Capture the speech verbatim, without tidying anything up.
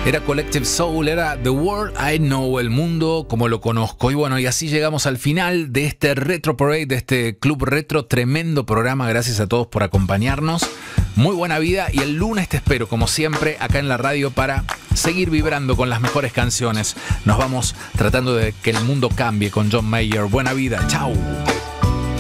Era Collective Soul, era The World I Know, el mundo como lo conozco. Y bueno, y así llegamos al final de este Retro Parade, de este Club Retro. Tremendo programa, gracias a todos por acompañarnos. Muy buena vida y el lunes te espero, como siempre, acá en la radio para seguir vibrando con las mejores canciones. Nos vamos tratando de que el mundo cambie con John Mayer. Buena vida, chao.